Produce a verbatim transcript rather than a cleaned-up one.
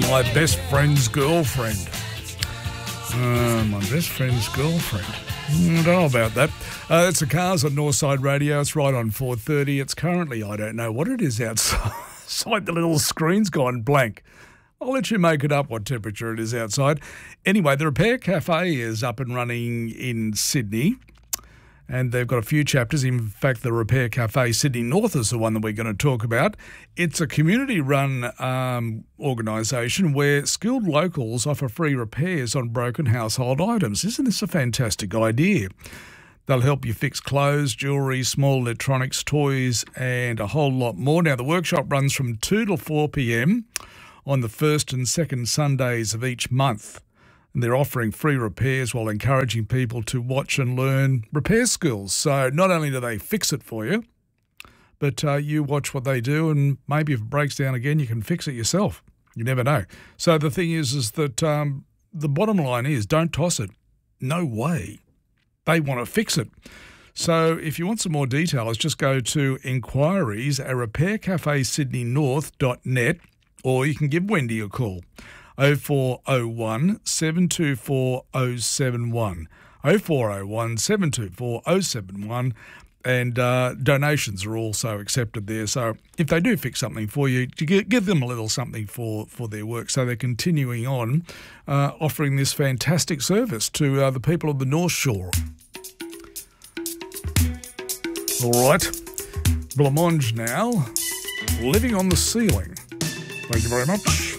My best friend's girlfriend. Uh, my best friend's girlfriend. I don't know about that. Uh, it's the Cars on Northside Radio. It's right on four thirty. It's currently, I don't know what it is outside. The little screen's gone blank. I'll let you make it up what temperature it is outside. Anyway, the Repair Cafe is up and running in Sydney. And they've got a few chapters. In fact, the Repair Cafe Sydney North is the one that we're going to talk about. It's a community-run um, organisation where skilled locals offer free repairs on broken household items. Isn't this a fantastic idea? They'll help you fix clothes, jewellery, small electronics, toys and a whole lot more. Now, the workshop runs from two till four p.m. on the first and second Sundays of each month. And they're offering free repairs while encouraging people to watch and learn repair skills. So not only do they fix it for you, but uh, you watch what they do, and maybe if it breaks down again, you can fix it yourself. You never know. So the thing is, is that um, the bottom line is don't toss it. No way. They want to fix it. So if you want some more details, just go to inquiries at repair cafe sydney north dot net, or you can give Wendy a call. oh four oh one, seven two four oh seven one. oh four oh one, seven two four oh seven one. And uh, donations are also accepted there. So if they do fix something for you, you give them a little something for, for their work. So they're continuing on uh, offering this fantastic service to uh, the people of the North Shore. All right. Blancmange now. Living on the Ceiling. Thank you very much.